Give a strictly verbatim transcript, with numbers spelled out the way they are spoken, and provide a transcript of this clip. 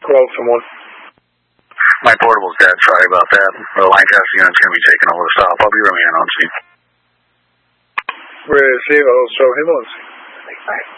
twelve to one. My portable's dead. Sorry about that. The Lancaster unit's going to be taking over the stop. I'll be remaining on scene. Receive, I'll show him on scene.